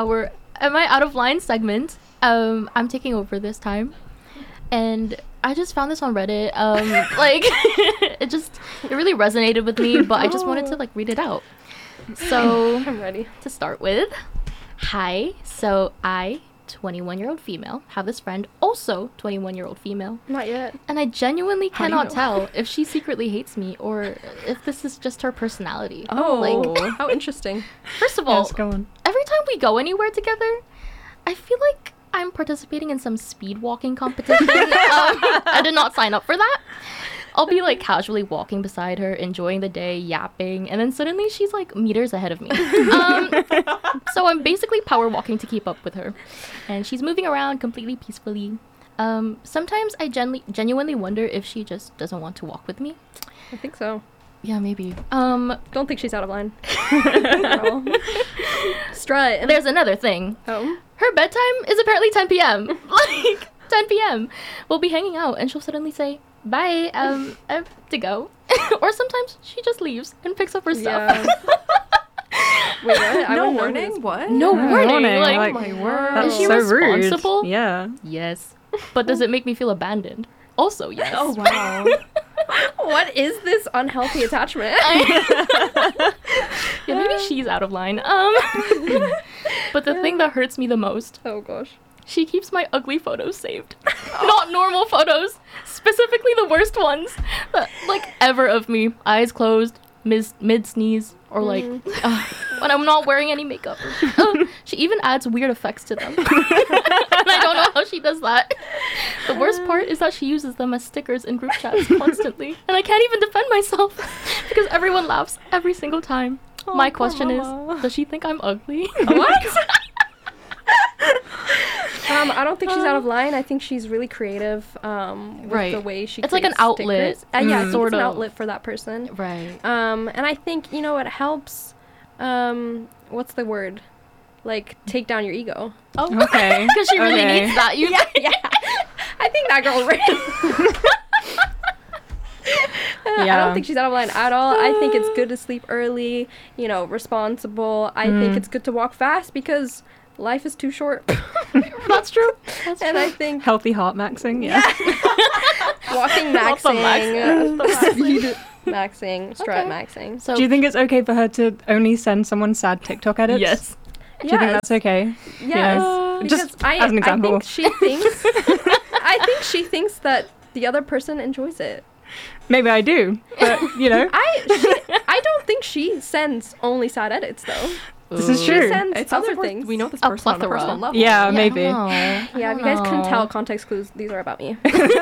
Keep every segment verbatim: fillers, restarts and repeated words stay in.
our Am I Out of Line segment. Um, I'm taking over this time. And I just found this on Reddit. Um, like, it just, it really resonated with me, but I just wanted to, like, read it out. So, I'm ready. To start with, hi, so I, twenty-one-year-old female, have this friend, also twenty-one-year-old female. Not yet. And I genuinely How do you cannot know? tell if she secretly hates me or if this is just her personality. Oh, Like, how interesting. first of all, Yes, go on. every time we go anywhere together, I feel like I'm participating in some speed walking competition. um, I did not sign up for that. I'll be like casually walking beside her, enjoying the day, yapping, and then suddenly she's like meters ahead of me. Um, so I'm basically power walking to keep up with her. And she's moving around completely peacefully. Um, sometimes I genu- genuinely wonder if she just doesn't want to walk with me. I think so. Yeah, maybe. Um, Don't think she's out of line. At all. Strut. there's another thing. Oh. Her bedtime is apparently ten p.m. Like, ten p.m. We'll be hanging out and she'll suddenly say, bye, um, I have to go. Or sometimes she just leaves and picks up her stuff. Yeah. Wait, what? I No wouldn't know warning? this. What? No warning. Like, like, Oh my word. That's Is she so responsible? rude. Yeah. yes. But does it make me feel abandoned? Also, yes. Oh, wow. What is this unhealthy attachment? Yeah, maybe she's out of line. Um, but the thing that hurts me the most, Oh gosh. she keeps my ugly photos saved. Not normal photos. Specifically the worst ones. Uh, like, ever of me. Eyes closed, mis- mid-sneeze, or like, uh, when I'm not wearing any makeup. Uh, she even adds weird effects to them. And I don't know how she does that. The worst part is that she uses them as stickers in group chats constantly. And I can't even defend myself because everyone laughs every single time. Oh, My poor question mama. is, does she think I'm ugly? What? um, I don't think she's out of line. I think she's really creative. Um, with Right. the way she. It's like an creates outlet. stickers. Uh, yeah, I Mm. think Sort it's an of. outlet for that person. Right. Um, and I think you know it helps. Um, what's the word? Like take down your ego. Oh, Okay. because she really Okay. needs that. You yeah, yeah. I think that girl. Really I Yeah. don't think she's out of line at all. I think it's good to sleep early, you know, responsible. I think Mm. it's good to walk fast because life is too short. That's true. That's and true. I think Healthy heart maxing, yeah. walking Not the maxing, maxing, the uh, maxing. speed maxing, strut Okay. maxing. So Do you think it's okay for her to only send someone sad TikTok edits? yes. Do you think that's okay? Yes. know, Because just I, as an example. I think she thinks I think she thinks that the other person enjoys it. Maybe I do, but, you know, I she, I don't think she sends only sad edits though. this is Ooh. She true. sends It sounds other like we're- things. we know this A person on a plethora. personal level. Yeah, Yeah, maybe. I don't know. I Yeah, if you don't guys couldn't know. tell, context clues, these are about me.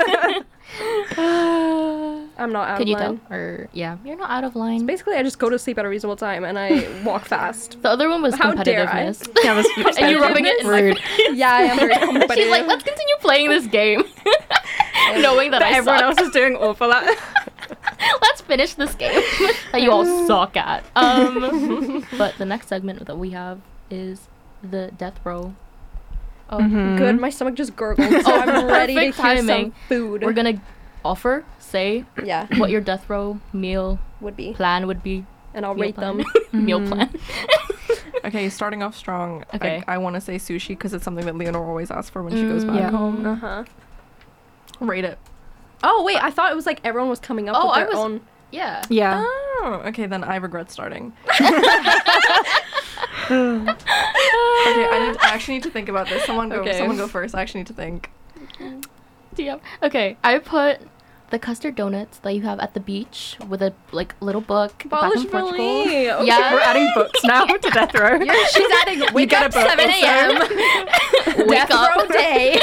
I'm not out Could of you line. tell? Or yeah, you're not out of line. Basically, I just go to sleep at a reasonable time and I walk fast. The other one was How dare I? competitiveness. Yeah, that's And you're rubbing it in my rude. face. Yeah, I am very competitive. She's like, let's continue playing this game, knowing that But I everyone suck. else is doing awful at. Let's finish this game that you all suck at. Um, but the next segment that we have is the death row. Oh, Mhm. Good, my stomach just gurgled, so I'm ready to hear Perfect timing. some food. we're gonna offer, say yeah, what your death row meal would be. plan would be. And I'll Meal rate plan. them. Meal Mhm. plan. Okay, starting off strong. Okay. I, I want to say sushi because it's something that Leonore always asks for when she goes Mm, back yeah. home. Uh-huh. Rate it. Oh, wait, I thought it was like everyone was coming up Oh, with I their was- own. Yeah. Yeah. Oh, okay, then I regret starting. Okay, I, need, I actually need to think about this. Someone go. Okay. Someone go first. I actually need to think. Do you have- Okay, I put the custard donuts that you have at the beach with a like little book back Polish in Portugal. Billy. Okay. Yeah. We're adding books now to death row. You're- she's adding wake get up a book seven a.m. Wake Death up. row day.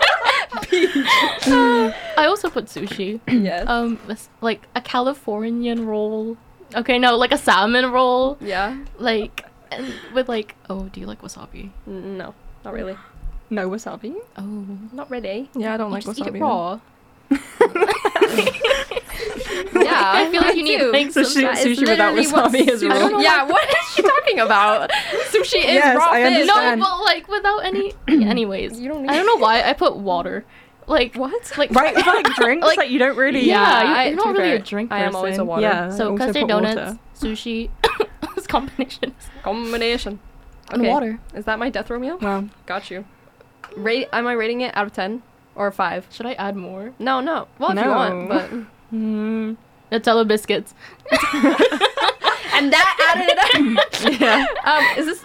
I also put sushi. Yes. Um, this, like a Californian roll. Okay, no, like a salmon roll. Yeah. Like, and with like, oh, do you like wasabi? N- No, not really. No wasabi. Oh, Not really. Yeah, I don't you like just wasabi. eat it raw. Yeah, I feel like you need too. like So some. she- That is sushi without literally what wasabi is sushi- I don't know Yeah, what is she talking about? Sushi is Yes, raw I fish. understand. No, but like without any. Anyways, You don't need I don't know why I put water. Like What? Like Right, it's like drinks, Like- like, you don't really. Yeah, I- you're not to be really a fair, drink I am always a person. water. Yeah. So also custard put donuts, water. sushi, this combination. Combination. And Okay. water. Is that my death row meal? Well, Got you. Rate? Am I rating it out of ten or five? Should I add more? No, no. Well, if you No. want, but Mm, Nutella biscuits. and that added it up. yeah. Um, is this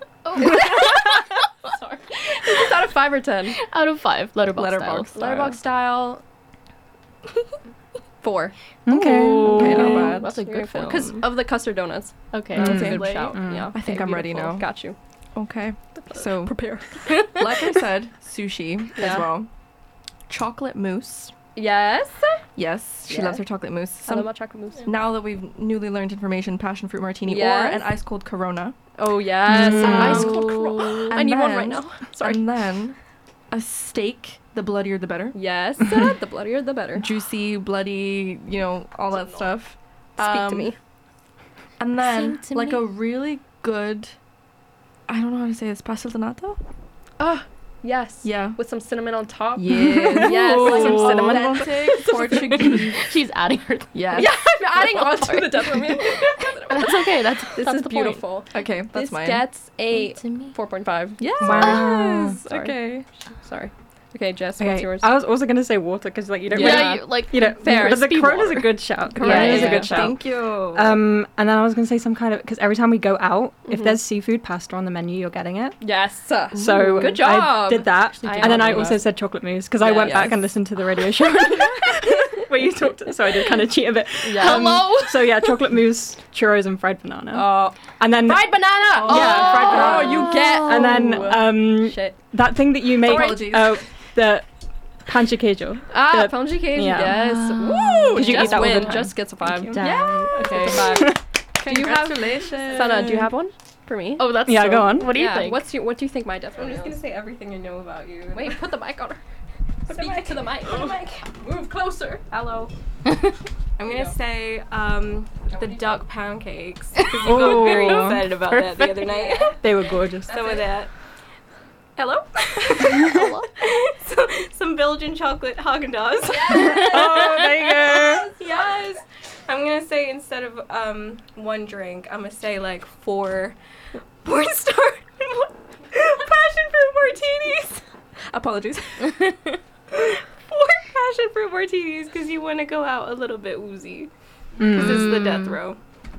Sorry. is this out of five or ten? Out of five. Letterbox. Letterboxd. style. Letterbox style. Four. Okay. Okay, not bad. That's a good film. Because of the custard donuts. Okay. Mm. That's Okay. a good Good shout. shout. Yeah. I think I'm ready now. Got you. Okay. So, Prepare. like I said, sushi Yeah. as well. Chocolate mousse. Yes. Yes, she Yeah. loves her chocolate mousse. I Some, love my chocolate mousse. now that we've newly learned information, passion fruit martini or Yes. an ice cold Corona. Oh yes. Mm. An ice cold Corona. I And need one right then- now. Sorry. And then a steak. The bloodier, the better. Yes. The bloodier, the better. Juicy, bloody, you know, all that stuff. Speak to Um, me. And then, Sing to like me. a really good, I don't know how to say this, pastel de nata? Oh, yes. Yeah. With some cinnamon on top. Yes. Yes. Like some Ooh. cinnamon authentic Portuguese. She's adding her. Yes. Yeah, I'm adding on to the death row meal. That's okay. That's This that's is the beautiful. Okay, that's This mine. gets a Point. To me. four point five. Yes. Wow. Sorry. Okay. Sorry. Okay, Jess, what's Okay. yours? I was also gonna say water because like you don't Yeah, really, you, like you know, Fair. But the Speed Corona's a water. good shout. Corona Corona is is a yeah. good shout. Thank you. Um, and then I was gonna say some kind of because every time we go out, if Mhm. there's seafood pasta on the menu, you're getting it. yes. So Good I job. did that, Actually did and then not I know also that. said chocolate mousse because I Yeah. went back Yes. and listened to the radio show where you talked. So I did kind of cheat a bit. Yeah. Um, Hello? So yeah, chocolate mousse, churros, and fried banana. Oh, and then fried banana. Yeah, fried banana. Oh, you get. and then um, Shit. that thing that you make. Apologies. Uh, the pancha queijo. Ah, the- Ponji cake. yeah. Yes. Ah. Woo. 'Cause you eat Just that all the win. time. Just gets a five. you. Yeah. Damn. Okay. Five. Do you have? Congratulations. Sana, do you have one for me? Oh, that's Yeah, so- go on. What do you yeah. think? What's your? What do you think my death row I'm just meal gonna is? say everything I know about you. Wait, put the mic on her. Speak to the mic. Put the mic. Move closer. Hello. I'm gonna say um, the duck pound cakes because you got Ooh. very excited about that the other night. They were gorgeous. Some of that. Hello. Hello? so, some Belgian chocolate Haagen-Dazs. Oh, there you go. Yes. I'm gonna say instead of um one drink, I'm gonna say like four porn star passion fruit martinis. Apologies. Four passion fruit martinis because you want to go out a little bit woozy because it's the death row.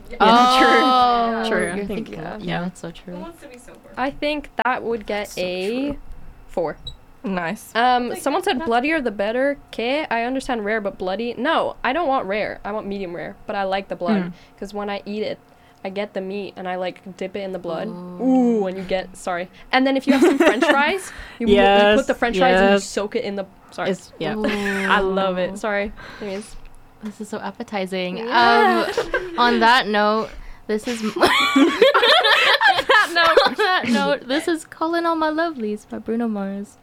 Oh, true. You're I think, thinking yeah. that. Yeah, that's so true. Who wants to be sober? I think that would get So a four. Nice. Um, someone said bloodier the better. Okay, I understand rare, but bloody. No, I don't want rare. I want medium rare, but I like the blood Mm. because when I eat it, I get the meat and I like dip it in the blood. Ooh, and you get sorry. And then if you have some French fries, you, mo- you Yes, put the French fries and you yes. soak it in the. Sorry, It's, yeah. I love it. Sorry. Anyways, This is so appetizing. Yeah. Um, on that note, this is. on that note, on that note, this is "Calling All My Lovelies" by Bruno Mars.